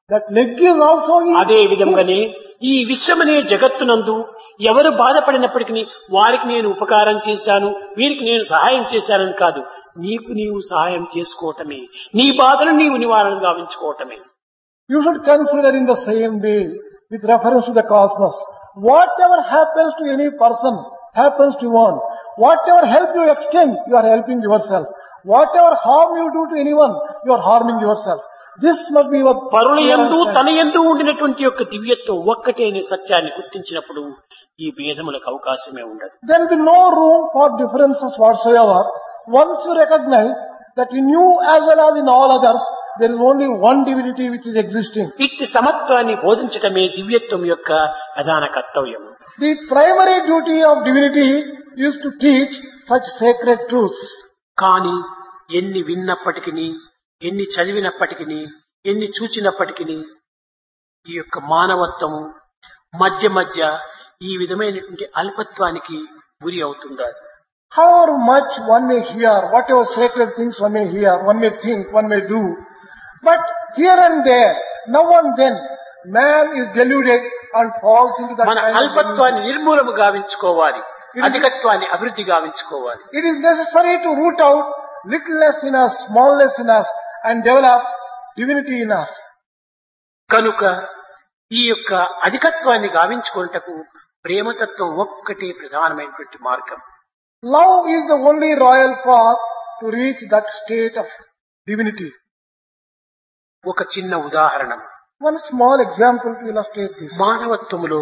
That leg is also అదే విధంగానే ఈ విశ్వమనే జగత్తునందు ఎవరు బాధపడినప్పటికీ వారికి నేను ఉపకారం చేశాను, వీరికి నేను సహాయం చేశానని కాదు, నీకు నీవు సహాయం చేసుకోవటమే, నీ బాధను నీవు నివారణ గావించుకోవటమే. You should consider in the same way with reference to the cosmos. Whatever happens to any person happens to one. Whatever help you extend, you are helping yourself. Whatever harm you do to anyone, you are harming yourself. This must be your పరుల యందు తన యందు ఉండినటువంటి యొక్క దివ్యత్వం ఒక్కటే అనే సత్యాన్ని గుర్తించినప్పుడు ఈ భేదములకు అవకాశమే ఉండదు. There will be no room for differences whatsoever. Once you recognize that in you as well as in all others, there is only one divinity which is existing. ఇట్టి సమత్వాన్ని బోధించటమే దివ్యత్వం యొక్క ప్రధాన కర్తవ్యం. The primary duty of divinity is to teach such sacred truths. కానీ ఎన్ని విన్నప్పటికీ, ఎన్ని చదివినప్పటికీ, ఎన్ని చూచినప్పటికీ ఈ యొక్క మానవత్వము మధ్య మధ్య ఈ విధమైనటువంటి అల్పత్వానికి గురి అవుతుండాలి. However much one may hear, whatever sacred things one may hear, one may think, one may do, but here and there, now and then, man is deluded and falls into that మన kind of అల్పత్వాన్ని నిర్మూలము గావించుకోవాలి, అధికత్వాన్ని అభివృద్ధి గావించుకోవాలి. It is necessary to root out littleness in us, smallness in us, and develop divinity in us. కనుక ఈ యొక్క అధికత్వాన్ని గావించుకోవటకు ప్రేమతత్వం ఒక్కటే ప్రధానమైనటువంటి మార్గం. Love is the only royal path to reach that state of divinity. ఒక చిన్న ఉదాహరణ, One small example to illustrate this. మానవత్వములో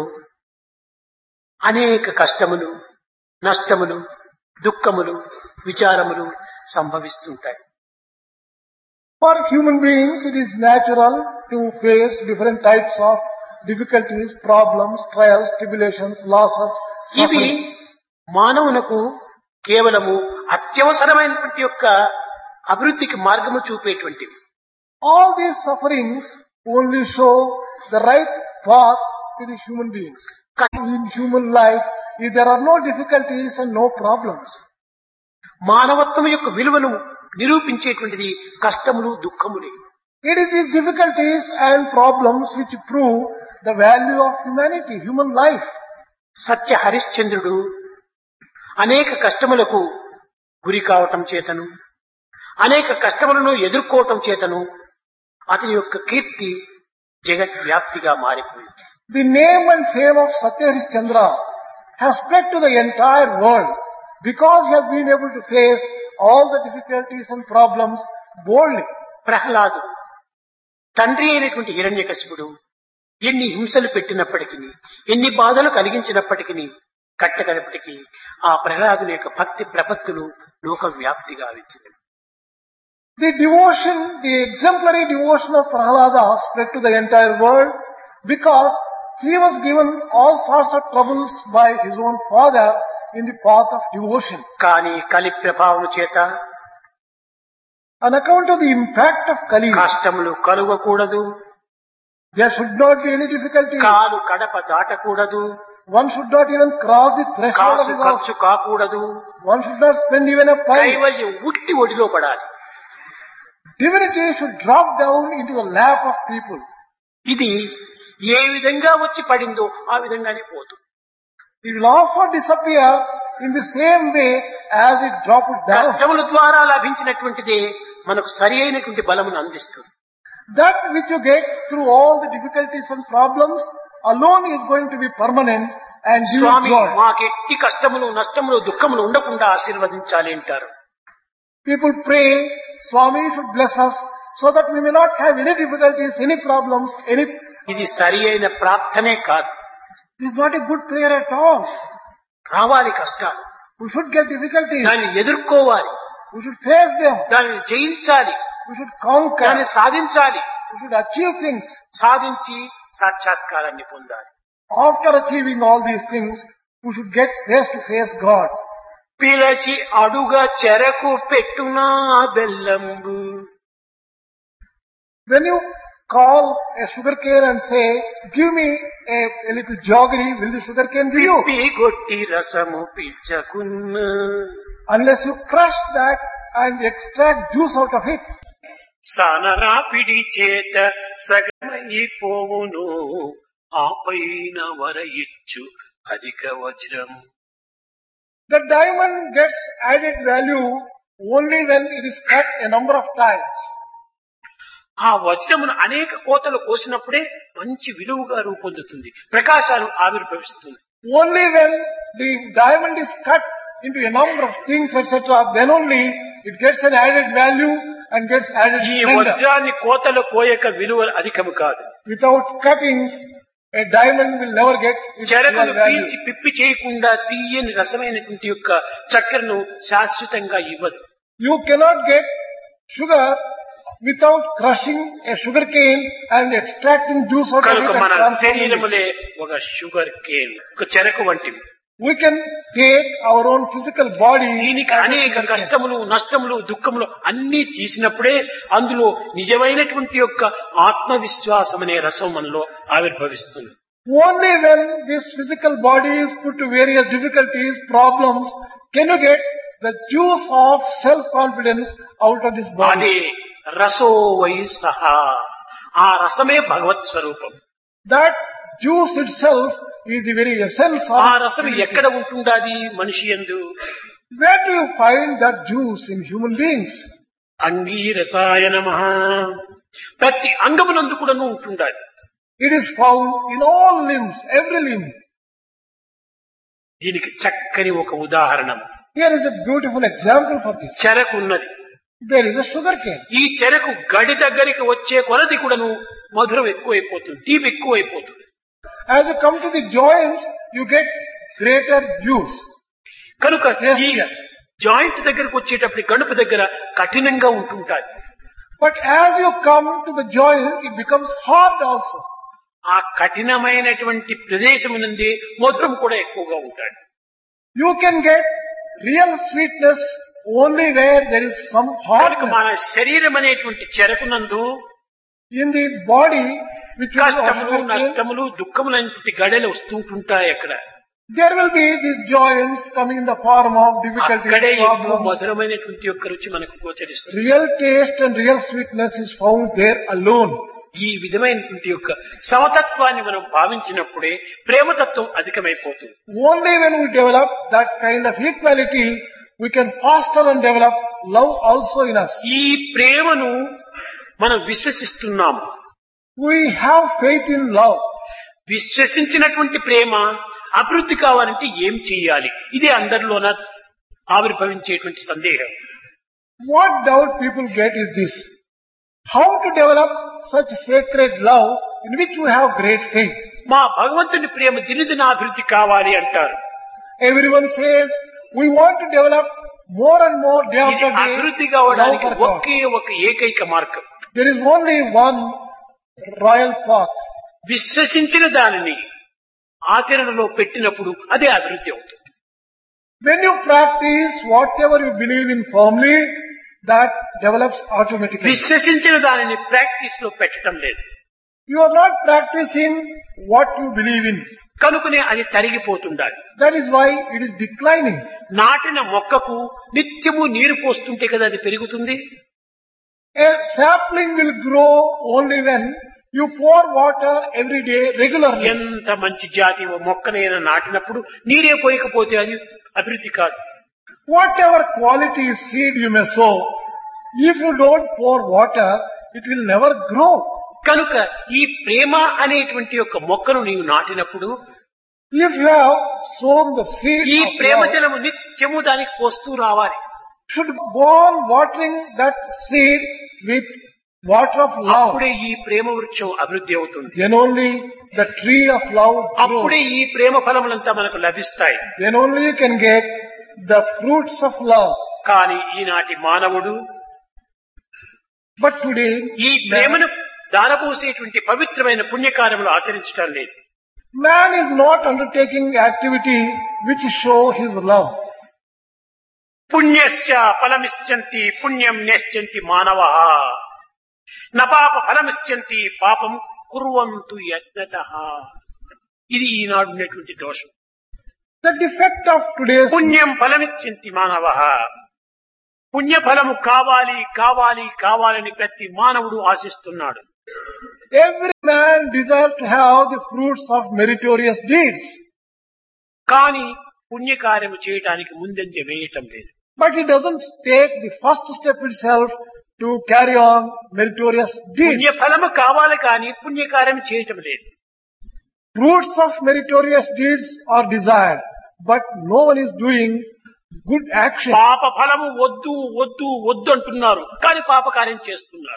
అనేక కష్టములు, నష్టములు, దుఃఖములు, విచారములు సంభవిస్తుంటాయి. For human beings, it is natural to face different types of difficulties, problems, trials, tribulations, losses, ఇవి suffering. మానవునకు కేవలము అత్యవసరమైనటువంటి యొక్క అభివృద్ధికి మార్గము చూపేటువంటివి. All these sufferings only show the right path to the human beings. In human life, if there are no difficulties and no problems, మానవత్వం యొక్క విలువను నిరూపించేటువంటిది కష్టములు, దుఃఖములే. it is these difficulties and problems which prove the value of humanity, human life. సత్య హరిశ్చంద్రుడు అనేక కష్టములకు గురి కావటం చేతను, అనేక కష్టములను ఎదుర్కోవటం చేతను అతని యొక్క కీర్తి జగద్వ్యాప్తిగా మారిపోయింది. The name and fame of Satya Harishchandra has spread to the entire world because he has been able to face all the difficulties and problems boldly. ప్రహ్లాదుడు తండ్రి అయినటువంటి హిరణ్యకశిపుడు ఎన్ని హింసలు పెట్టినప్పటికీ, ఎన్ని బాధలు కలిగించినప్పటికీ, కట్టగడపటికి ఆ ప్రహ్లాదుని యొక్క భక్తి ప్రపత్తులు లోకవ్యాప్తిగా వచ్చింది. The devotion, the exemplary devotion of Prahlada spread to the entire world because he was given all sorts of troubles by his own father in the path of devotion. కానీ కలి ప్రభావం చేత On account of the impact of Kali, కష్టములు కలుగకూడదు, there should not be any difficulty. కాలు Kadapa దాటకూడదు, One should not even cross the threshold of Kasu his house. ఖర్చు కాకూడదు, One should not spend even a pint. కైవల్యం ఉట్టి ఒడిలో పడాలి. Divinity should drop down into the lap of people. ఇది ఏ విధంగా వచ్చి పడిందో ఆ విధంగానే పోతుంది. It will also disappear in the same way as it dropped down. కష్టముల ద్వారా లభించినటువంటిదే మనకు సరి అయినటువంటి బలమును అందిస్తుంది. That which you get through all the difficulties and problems alone is going to be permanent and give you Swamy joy. మాకెట్టి కష్టములు, నష్టములు, దుఃఖములు ఉండకుండా ఆశీర్వదించాలి అంటారు. People pray, Swami should bless us so that we may not have any difficulties, any problems, any... ఇది సరి అయిన ప్రార్థనే కాదు. This is not a good prayer at all. రావాలి కష్టాలు, We should get difficulties. దాన్ని ఎదుర్కోవాలి, We should face them. దాన్ని జయించాలి, We should conquer. దాన్ని సాధించాలి, We should achieve things. సాధించి సాక్షాత్కారాన్ని పొందాలి. After achieving all these things, we should get face to face God. పిలచి అడుగ చెరకు పెట్టునా బెల్లంబు. When you call a sugarcane and say, give me a little jaggery, will the sugarcane give you? పిప్పి గొట్టి రసము పిచ్చకున్న. Unless you crush that and extract juice out of it. సానరాపిడి చేత సగమైపోవును ఆపైన వరయిచ్చు అధిక వజ్రం. The diamond gets added value only when it is cut a number of times. ఆ వజ్రమును అనేక కోతలు కోసినప్పుడే మంచి విలువగా రూపొందుతుంది, ప్రకాశాలు ఆవిర్భవిస్తుంది. Only when the diamond is cut into a number of things, etc., then only it gets an added value and gets added ఈ splendor. వజ్రాన్ని కోతలు కోయక విలువ అధికము కాదు. Without cuttings, a diamond will never get its చెరకును real value. పీల్చి పిప్పి చేయకుండా తీయని రసమైనటువంటి యొక్క చక్కెరను శాశ్వతంగా ఇవ్వదు. You cannot get sugar without crushing a sugar cane and extracting juice out of it కనుక and మన transforming it. శరీరములే ఒక షుగర్ కేన్, ఒక చెరకు వంటివి. We can take our own physical body. దీనికి as a అనేక sugar cane. కష్టములు, నష్టములు, దుఃఖములు అన్ని తీసినప్పుడే అందులో నిజమైనటువంటి యొక్క ఆత్మవిశ్వాసం అనే రసం మనలో ఆవిర్భవిస్తుంది. Only when this physical body is put to various difficulties, problems, can you get the juice of self-confidence out of this body. అదే రసో వై సహా, ఆ రసమే భగవత్ స్వరూపం. That juice itself is the very essence of. ఆ రసం ఎక్కడ ఉంటుండాది మనిషి యందు? Where do you find that juice in human beings? అంగీరసాయ నమః. ప్రతి అంగమునందు కూడాను ఉంటుండాది. It is found in all limbs, every limb. దీనికి చక్కని ఒక ఉదాహరణ. Here is a beautiful example for this. చెరకు ఉన్నది. There is a sugar cane. ఈ చెరకు గడి దగ్గరికి వచ్చే కొలది కూడాను మధురం ఎక్కువైపోతుంది, తీపి ఎక్కువైపోతుంది. As you come to the joints, you get greater juice. కనుక ఈ జాయింట్ దగ్గరకు వచ్చేటప్పుడు గణుపు దగ్గర కఠినంగా ఉంటుంటాయి. But as you come to the joint, it becomes hard also. ఆ కఠినమైనటువంటి ప్రదేశం నుండి మధురం కూడా ఎక్కువగా ఉంటాడు. You can get real sweetness only where there is some కనుక మన hardness. శరీరం అనేటువంటి చెరకునందు In the body, which is కష్టములు, also, నష్టములు, దుఃఖములు అనేటువంటి గడలు వస్తుంటుంటాయి. అక్కడ there will be these joints coming in the form of difficulties, అక్కడే ఎక్కువ problems. మధురమైనటువంటి యొక్క రుచి మనకు గోచరిస్తుంది. Real taste and real sweetness is found there alone. ఈ విధమైనటువంటి యొక్క సమతత్వాన్ని మనం భావించినప్పుడే ప్రేమతత్వం అధికమైపోతుంది. Only when we develop that kind of equality, we can foster and develop love also in us. ఈ ప్రేమను మనం విశ్వసిస్తున్నాము. We have faith in love. విశ్వసించినటువంటి ప్రేమ అభివృద్ధి కావాలంటే ఏం చేయాలి? ఇదే అందరిలోన ఆవిర్భవించేటువంటి సందేహం. What doubt people get is this: how to develop such sacred love in which we have great faith. మా భగవంతుని ప్రేమ దినదిన అభివృద్ధి కావాలి అంటారు. Everyone says we want to develop more and more day ఇది after day. అభివృద్ధి love కావడానికి for God. ఒకే ఒక ఏకైక మార్గం. There is only one royal path. విశ్వసించిన దానిని ఆచరణలో పెట్టినప్పుడు అదే అభివృద్ధి అవుతుంది. When you practice whatever you believe in firmly, that develops automatically. విశ్వసించిన దానిని ప్రాక్టీస్ లో పెట్టడం లేదు. You are not practicing what you believe in. కనుకనే అది తరిగిపోతుండాలి. That is why it is declining. నాటిన మొక్కకు నిత్యము నీరు పోస్తుంటే కదా అది పెరుగుతుంది. A sapling will grow only when you pour water every day regularly. ఎంత మంచి జాతి ఓ మొక్కనైనా నాటినప్పుడు నీరే పోయకపోతే అది అభివృద్ధి కాదు. Whatever quality seed you may sow, if you don't pour water, it will never grow. కనుక ఈ ప్రేమ అనేటువంటి యొక్క మొక్కను నీవు నాటినప్పుడు If you have sown the seed ఈ of ప్రేమ love, జలము నిత్యము దానికి పోస్తూ రావాలి. should go on watering that seed with water of love. అప్పుడే ఈ ప్రేమ వృక్షం అభివృద్ధి అవుతుంది. Then only the tree of love అప్పుడే grows. ఈ ప్రేమ ఫలములంతా మనకు లభిస్తాయి. Then only you can get the fruits of love. కానీ ఈనాటి మానవుడు But today, ఈ ప్రేమను దారపోసేటువంటి పవిత్రమైన పుణ్యకార్యములు ఆచరించడం లేదు. man is not undertaking activity which show his love. పుణ్యశ్చ ఫలమిశ్చంతి పుణ్యం నేశ్చంతి మానవః న పాప ఫలమిశ్చంతి పాపం కుర్వంతు యత్నతః. ఇది ఈనాడు ఉన్నటువంటి దోషం. The defect of today's పుణ్యం ఫలమిశ్చంతి మానవః. పుణ్యఫలము కావాలి కావాలి కావాలని ప్రతి మానవుడు ఆశిస్తున్నాడు. Every man desires to have the fruits of meritorious deeds. కానీ పుణ్యకార్యము చేయటానికి ముందంజ వేయటం లేదు. But he doesn't take the first step itself to carry on meritorious deeds. పుణ్యఫలము కావాలి కానీ పుణ్యకార్యం చేయటం లేదు. Fruits of meritorious deeds are desired, but no one is doing good action. పాప ఫలము వద్దు వద్దు వద్దు అంటున్నారు కానీ పాపకార్యం చేస్తున్నారు.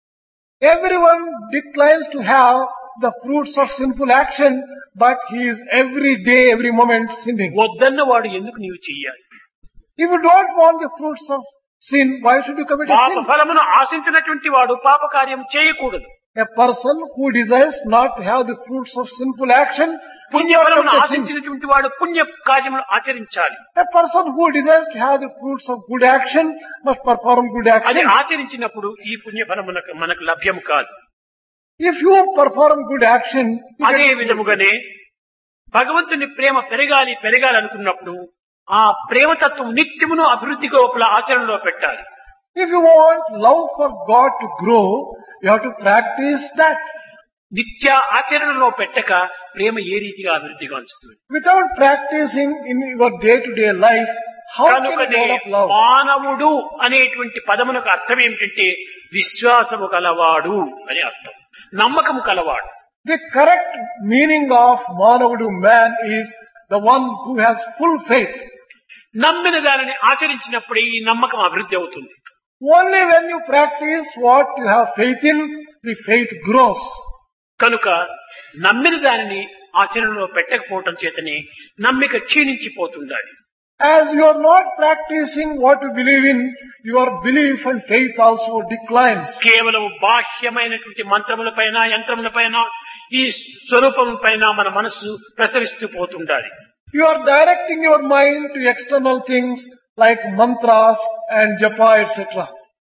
Everyone declines to have the fruits of sinful action, but he is every day, every moment sinning. వద్దన్న వాడు ఎందుకు నీవు చెయ్యాలి? If you don't want the fruits of sin, why should you commit a పాప sin? ఫలమును ఆశించినటువంటి వాడు పాపకార్యం చేయకూడదు. A person who desires not to have the fruits of sinful action, పుణ్యఫలమును commit a sin. ఆశించినటువంటి వాడు పుణ్య కార్యములు ఆచరించాలి. A person who desires to have the fruits of good action must perform good అది action. ఆచరించినప్పుడు ఈ పుణ్యఫలమునకు మనకు లభ్యము కాదు. If you perform good action, you అదే get- విధముగానే భగవంతుని ప్రేమ పెరగాలి పెరగాలి అనుకున్నప్పుడు ఆ ప్రేమతత్వం నిత్యమును అభివృద్ధి లోపల ఆచరణలో పెట్టాలి. if you want love for God to grow, you have to practice that. నిత్య ఆచరణలో పెట్టక ప్రేమ ఏ రీతిగా అభివృద్ధి గాంచుతుంది? Without practicing in your day-to-day life, how can you కనుకనే develop love? మానవుడు అనేటువంటి పదమునకు అర్థం ఏమిటంటే విశ్వాసము కలవాడు అని అర్థం, నమ్మకము కలవాడు. The correct meaning of Manavudu man is the one who has full faith. నమ్మిన దానిని ఆచరించినప్పుడే ఈ నమ్మకం అభివృద్ధి అవుతుంది. Only when you practice what you have faith in, the faith grows. కనుక నమ్మిన దానిని ఆచరణలో పెట్టకపోవటం చేతనే నమ్మిక క్షీణించిపోతుండాలి. As you are not practicing what you believe in, your belief and faith also declines. కేవలం బాహ్యమైనటువంటి మంత్రములపైన యంత్రములపైన ఈ స్వరూపములపైన మన మనస్సు ప్రసరిస్తూ పోతుండాలి. You are directing your mind to external things like mantras and japa, etc.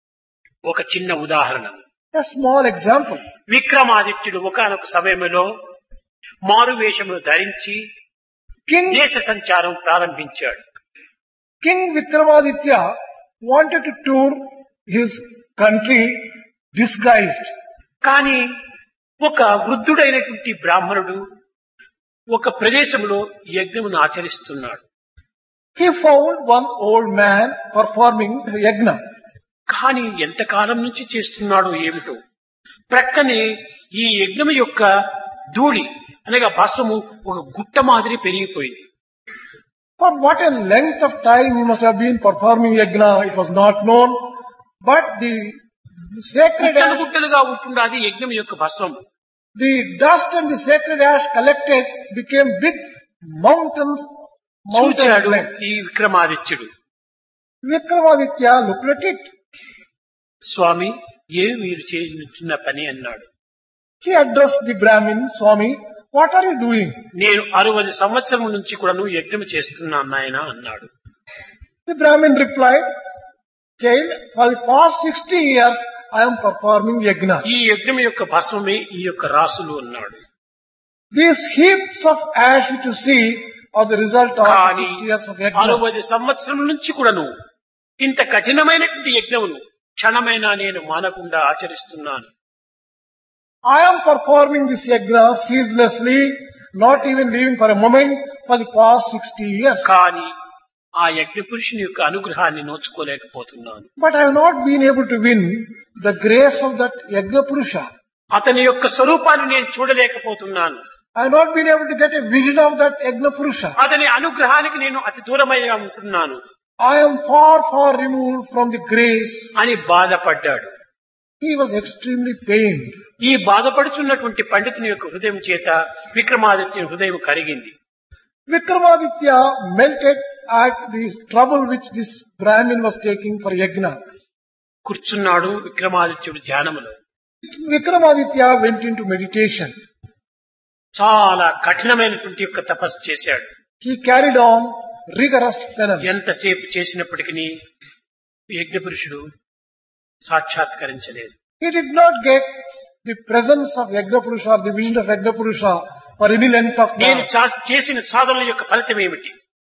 ఒక చిన్న ఉదాహరణ. A small example. విక్రమాదిత్యుడు ఒకానొక సమయంలో మారువేషమును ధరించి దేశ సంచారం ప్రారంభించాడు. King Vikramaditya wanted to tour his country disguised. కానీ ఒక వృద్ధుడైనటువంటి బ్రాహ్మణుడు ఒక ప్రదేశంలో యజ్ఞమును ఆచరిస్తున్నాడు. He found one old man performing yajna. కానీ ఎంతకాలం నుంచి చేస్తున్నాడో ఏమిటో ప్రక్కనే ఈ యజ్ఞము యొక్క ధూళి అనగా భస్మము ఒక గుట్ట మాదిరి పెరిగిపోయింది. For what a length of time he must have been performing yajna, it was not known. But the sacred గుట్టలు ash, గుట్టలుగా ఉంటుండాది యజ్ఞం యొక్క భస్మము. the dust and the sacred ash collected became big mountains. చూచాడు Mountains. ఈ విక్రమాదిత్యుడు. Vikramaditya looked at it. స్వామి, ఏమి మీరు చేస్తున్న పని అన్నాడు. He addressed the Brahmin, Swami, what are you doing? నేను 60 సంవత్సరం నుంచి కూడా నువ్వు యజ్ఞం చేస్తున్నాను నాయన అన్నాడు. The Brahmin replied, child, for the past 60 years I am performing yajna. ఈ యజ్ఞం యొక్క భస్మమే ఈ యొక్క రాసులు అన్నాడు. These heaps of ash which you see are the result of కానీ 60 years of yajna. 60 సంవత్సరం నుంచి కూడాను ఇంత కఠినమైనటువంటి యజ్ఞమును క్షణమైనా నేను మానకుండా ఆచరిస్తున్నాను. I am performing this yajna ceaselessly, not even leaving for a moment for the past 60 years. కానీ ఆ యజ్ఞ పురుషుని యొక్క అనుగ్రహాన్ని నోచుకోలేకపోతున్నాను. But I have not been able to win the grace of that yajna purusha. అతని యొక్క స్వరూపాన్ని నేను చూడలేకపోతున్నాను. I have not been able to get a vision of that yajna purusha. అతని అనుగ్రహానికి నేను అతి దూరమైగా ఉంటున్నాను I am far, far removed from the grace. అని బాధపడ్డాడు. He was extremely pained. ఈ బాధపడుతున్నటువంటి పండితుని యొక్క హృదయం చేత విక్రమాదిత్యుని హృదయం కరిగింది. Vikramaditya melted at the trouble which this Brahmin was taking for yajna. కూర్చున్నాడు విక్రమాదిత్యుడు ధ్యానములో. Vikramaditya went into meditation. చాలా కఠినమైనటువంటి యొక్క తపస్సు చేశాడు. He carried on rigorous penance. ఎంతసేపు చేసినప్పటికీ యజ్ఞ పురుషుడు సాక్షాత్కరించలేదు. He did not get the presence of Yajna Purusha or the vision of Yajna Purusha for any length of నేను time. చేసిన సాధనల యొక్క ఫలితం ఏమిటి?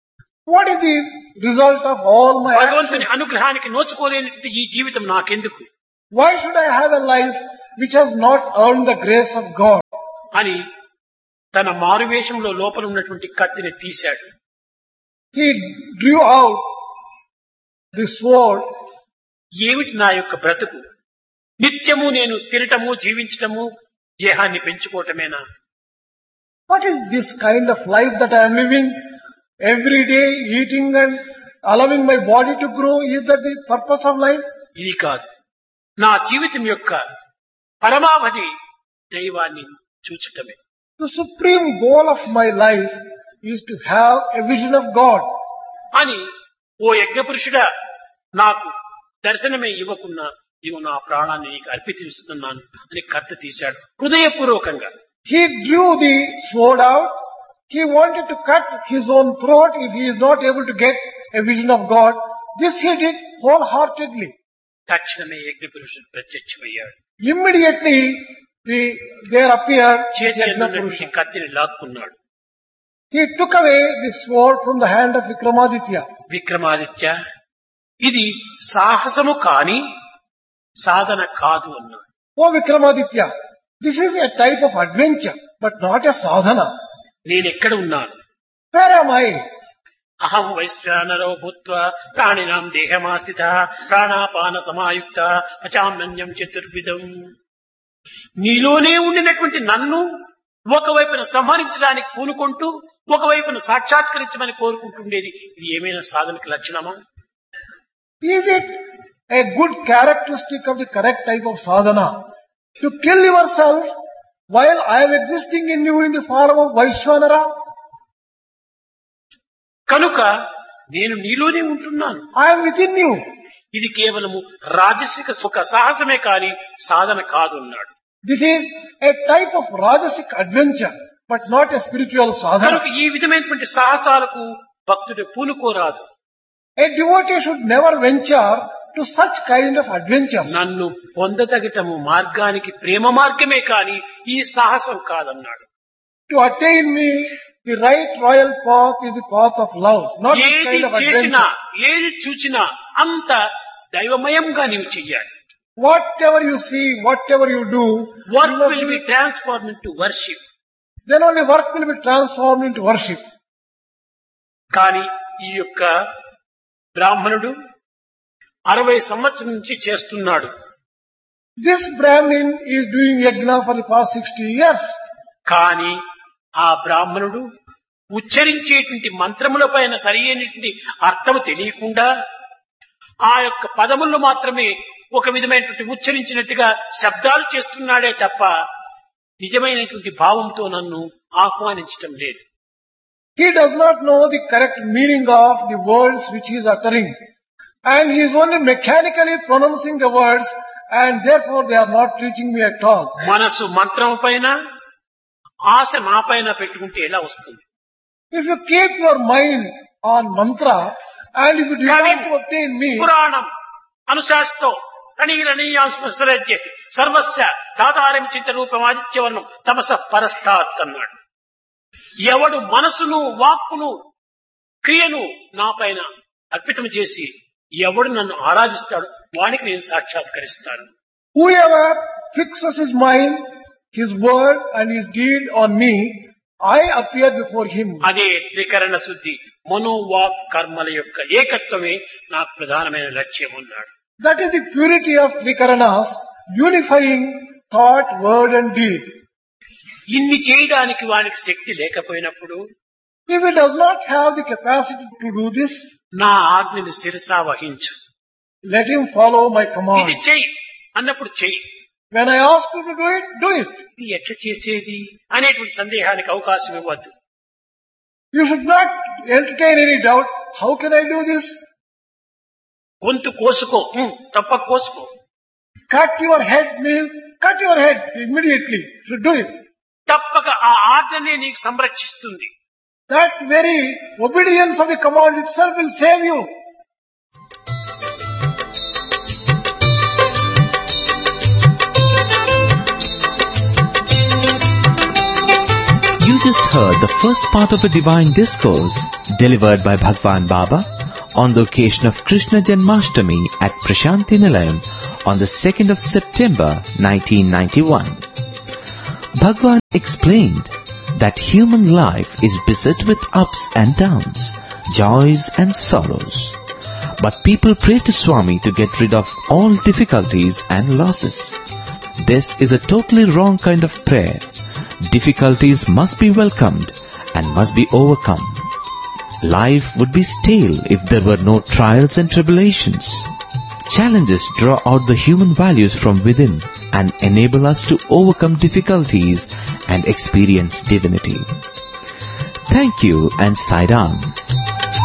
What is the result of all my భగవంతుని actions? అనుగ్రహానికి నోచుకోలేనటువంటి ఈ జీవితం నాకెందుకు Why should I have a life which has not earned the grace of God? అని తన మారువేషంలో లోపల ఉన్నటువంటి కత్తిని తీశాడు. He drew out the sword. ఏమిటి నా యొక్క బ్రతుకు? నిత్యము నేను తినటము, జీవించటము, దేహాన్ని పెంచుకోవటమేనా? What is this kind of life that I am living? Every day eating and allowing my body to grow. Is that the purpose of life? ఇది కాదు. నా జీవితం యొక్క పరమావధి దైవాన్ని చూచటమే. The supreme goal of my life is to have a vision of God. అని ఓ యజ్ఞపురుషుడా, నాకు దర్శనమే ఇవ్వకున్నా ఇవి నా ప్రాణాన్ని నీకు అర్పిస్తున్నాను అని కత్తి తీశాడు హృదయపూర్వకంగా. He drew the sword out. He wanted to cut his own throat if he is not able to get a vision of God. This he did wholeheartedly. తక్షణమే యజ్ఞపురుషుడు ప్రత్యక్షమయ్యాడు. Immediately there appeared చేతి కత్తిని లాక్కున్నాడు. He took away the sword from the hand of Vikramaditya. Vikramaditya, ఇది సాహసము కాని సాధన కాదు అన్నాడు. Oh Vikramaditya, this is a type of adventure, but not a sadhana. నేనెక్కడ ఉన్నాను? Where am I? అహం వైశ్వానరో భూత్వా ప్రాణినాం దేహమాసిత ప్రాణాపాన సమాయుక్త పచామ్యన్యం చతుర్విధం. నీలోనే ఉండినటువంటి నన్ను ఒకవైపున సంహరించడానికి పూనుకుంటూ ఒకవైపున సాక్షాత్కరించమని కోరుకుంటుండేది ఇది ఏమైనా సాధనకి లక్షణమా? Is it a good characteristic of the correct type of sadhana? To kill yourself while I am existing in you in the form of Vaishwanara? కనుక నేను నీలోనే ఉంటున్నాను. I am within you. ఇది కేవలము రాజసిక సుఖ సాహసమే కాని సాధన కాదు అన్నాడు. This is a type of rajasic adventure, but not a spiritual sadhana. కనుక ఈ విధమైనటువంటి సాహసాలకు భక్తుడు పూనుకోరాదు. A devotee should never venture to such kind of adventures. నన్ను పొందతగటము మార్గానికి ప్రేమ మార్గమే కాని ఈ సాహసం కాదన్నాడు. To attain me, the right royal path is the path of love, not this ఏది kind of చేసినా adventure. ఏది చూచినా అంత దైవమయంగా నీవు చెయ్యాలి. Whatever you see, whatever you do, work you will be must transform into worship. then only work will be transformed into worship. కానీ ఈ యొక్క బ్రాహ్మణుడు 60 సంవత్సరం నుంచి చేస్తున్నాడు. This Brahmin is doing yajna for the past 60 years. కానీ ఆ బ్రాహ్మణుడు ఉచ్చరించేటువంటి మంత్రముల పైన సరైనటువంటి అర్థము తెలియకుండా ఆ యొక్క పదములను మాత్రమే ఒక విధమైనటువంటి ఉచ్చరించినట్టుగా శబ్దాలు చేస్తున్నాడే తప్ప నిజమైనటువంటి భావంతో నన్ను ఆహ్వానించటం లేదు. He does not know the correct meaning of the words which he is uttering. And he is only mechanically pronouncing the words, and therefore they are not reaching me at all. మనసు మంత్రం పైన ఆశ నా పైన పెట్టుకుంటే ఎలా వస్తుంది? If you keep your mind on mantra, and if you desire to obtain me, పురాణం అనుశాస్తో కణీరణీయాంశ సర్వస్య దాతారం చింత రూపం ఆదిత్యవర్ణం తమస పరస్తాత్ అన్నాడు. ఎవడు మనసును వాక్కును క్రియను నా పైన అర్పితం చేసి ఎవడు నన్ను ఆరాధిస్తాడు వానికి నేను సాక్షాత్కరిస్తాను. whoever fixes his mind, his word and his deed on me, I appear before him. అదే త్రికరణ శుద్ధి మనోవాక్ కర్మల యొక్క ఏకత్వమే నాకు ప్రధానమైన లక్ష్యం అన్నాడు. That is the purity of Trikaranas, unifying thought, word and deed. ఇన్ని చేయడానికి వానికి శక్తి లేకపోయినప్పుడు If he does not have the capacity to do this, నా ఆజ్ఞని శిరసా వహించు. let him follow my ఇది command. చెయ్యి అన్నప్పుడు చెయ్యి. When I ask you to do it, do it. ఇది ఎట్లా చేసేది అనేటువంటి సందేహానికి అవకాశం ఇవ్వద్దు. You should not entertain any doubt. How can I do this? గొంతు కోసుకో, తప్పక కోసుకో. Cut your head means cut your head immediately. You should do it. తప్పక ఆ ఆజ్ఞనే నీకు సంరక్షిస్తుంది. That very obedience of the command itself will save you. You just heard the first part of a divine discourse delivered by Bhagwan Baba on the occasion of Krishna Janmashtami at Prashanti Nilayam on the 2nd of September 1991. Bhagwan explained that human life is beset with ups and downs, joys and sorrows. But people pray to Swami to get rid of all difficulties and losses. This is a totally wrong kind of prayer. Difficulties must be welcomed and must be overcome. Life would be stale if there were no trials and tribulations. Challenges draw out the human values from within and enable us to overcome difficulties and experience divinity. Thank you and Sai Ram.